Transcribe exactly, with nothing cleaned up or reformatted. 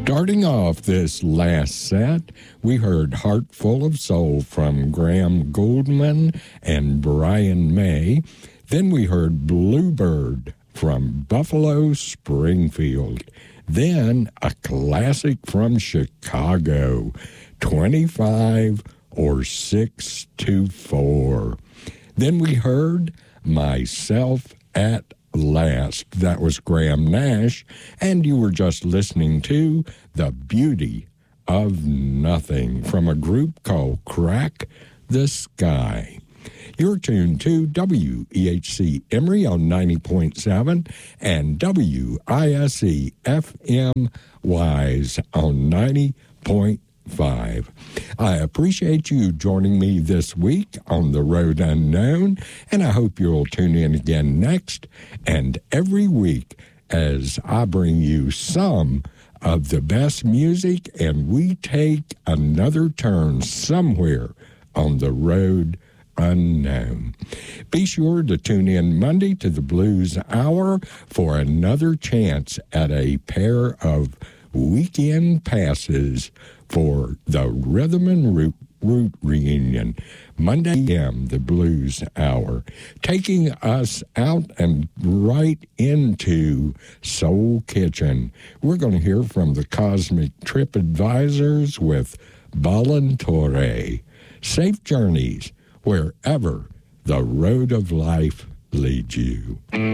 Starting off this last set, we heard Heart Full of Soul from Graham Goldman and Brian May. Then we heard Bluebird from Buffalo Springfield. Then a classic from Chicago, twenty-five or six to four. Then we heard Myself at Last. That was Graham Nash, and you were just listening to The Beauty of Nothing from a group called Crack the Sky. You're tuned to W E H C Emory on ninety point seven and W I S E F M Wise on ninety point five. I appreciate you joining me this week on The Road Unknown, and I hope you'll tune in again next and every week as I bring you some of the best music and we take another turn somewhere on the road unknown. Be sure to tune in Monday to the Blues Hour for another chance at a pair of weekend passes for the Rhythm and Root, Root Reunion. Monday p m, the Blues Hour, taking us out and right into Soul Kitchen. We're going to hear from the Cosmic Trip Advisors with Ballantorre. Safe journeys wherever the road of life leads you.